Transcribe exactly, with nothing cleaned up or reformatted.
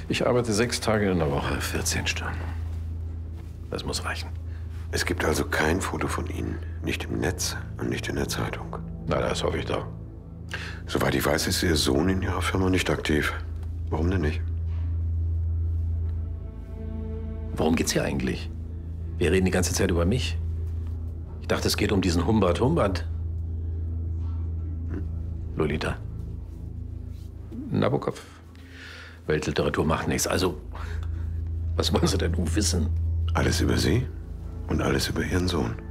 Ich arbeite sechs Tage in der Woche, vierzehn Stunden. Das muss reichen. Es gibt also kein Foto von Ihnen. Nicht im Netz und nicht in der Zeitung. Na, das hoffe ich doch. Soweit ich weiß, ist Ihr Sohn in Ihrer Firma nicht aktiv. Warum denn nicht? Worum geht's hier eigentlich? Wir reden die ganze Zeit über mich. Ich dachte, es geht um diesen Humbert Humbert. Hm? Lolita. Nabokov. Weltliteratur macht nichts. Also, was wollen Sie denn nun wissen? Alles über Sie und alles über Ihren Sohn.